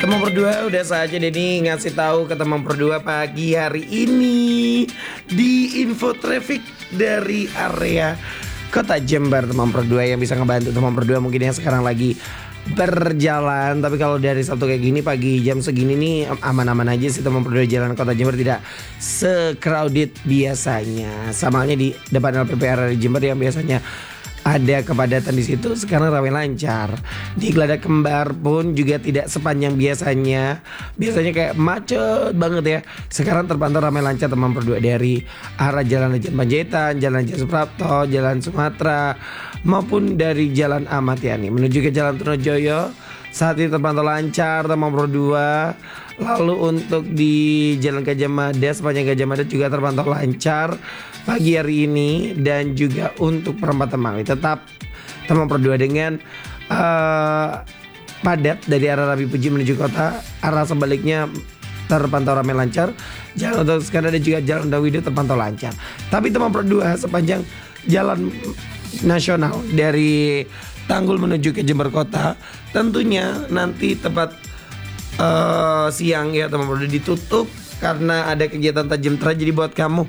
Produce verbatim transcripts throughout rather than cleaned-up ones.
Teman berdua udah saja Denny ngasih tahu ke teman berdua pagi hari ini di info traffic dari area Kota Jember, teman berdua yang bisa ngebantu teman berdua mungkin yang sekarang lagi berjalan. Tapi kalau dari Sabtu kayak gini pagi jam segini nih aman-aman aja sih teman berdua, jalan Kota Jember tidak se-crowded biasanya. Sama halnya di depan L P P R di Jember yang biasanya ada kepadatan di situ, sekarang ramai lancar. Di Geladak Kembar pun juga tidak sepanjang biasanya. Biasanya kayak macet banget ya. Sekarang terpantau ramai lancar teman berdua dari arah Jalan Lejen Panjaitan, Jalan Lejen Suprapto, Jalan Sumatera maupun dari Jalan Ahmad Yani menuju ke Jalan Trunojoyo. Saat ini terpantau lancar teman berdua. Lalu untuk di Jalan Gajah Mada, sepanjang Gajah Mada juga terpantau lancar pagi hari ini. Dan juga untuk perempatan Mangli tetap teman berdua dengan uh, padat dari arah Rabi Puji menuju kota. Arah sebaliknya terpantau ramai lancar. Jalan Oto Skandar dan juga Jalan Dawidu terpantau lancar. Tapi teman berdua sepanjang jalan nasional dari Tanggul menuju ke Jember Kota, tentunya nanti tepat uh, siang ya teman berdua ditutup karena ada kegiatan tajam terang. Jadi buat kamu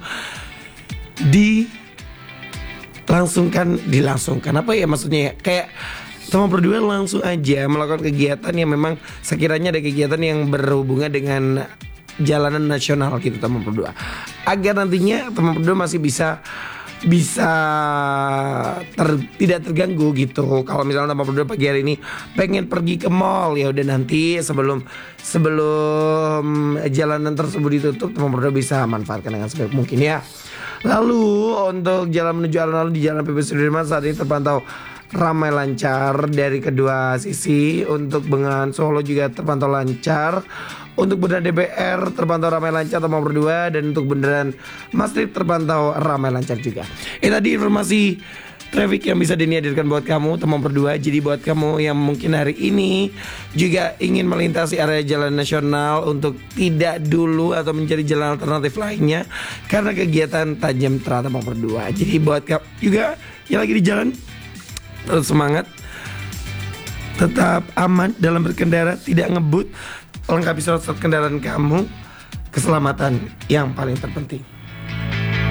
dilangsungkan dilangsungkan apa ya maksudnya ya, kayak teman berdua langsung aja melakukan kegiatan yang memang sekiranya ada kegiatan yang berhubungan dengan jalanan nasional gitu teman berdua, agar nantinya teman berdua masih bisa bisa ter, tidak terganggu gitu. Kalau misalnya teman berdua pagi hari ini pengen pergi ke mall, ya udah nanti sebelum sebelum jalanan tersebut ditutup teman berdua bisa manfaatkan dengan sebaik mungkin ya. Lalu untuk jalan menuju alun-alun di Jalan P P Sudirman saat ini terpantau ramai lancar dari kedua sisi. Untuk Bengawan Solo juga terpantau lancar. Untuk bundaran D P R terpantau ramai lancar teman berdua. Dan untuk bundaran Masjid terpantau ramai lancar juga. Ini tadi informasi traffic yang bisa Denny hadirkan buat kamu teman berdua. Jadi buat kamu yang mungkin hari ini juga ingin melintasi area jalan nasional untuk tidak dulu atau mencari jalan alternatif lainnya karena kegiatan tajam terang teman berdua. Jadi buat kamu juga yang lagi di jalan, tetap semangat, tetap aman dalam berkendara, tidak ngebut, lengkapi surat-surat kendaraan kamu, keselamatan yang paling terpenting.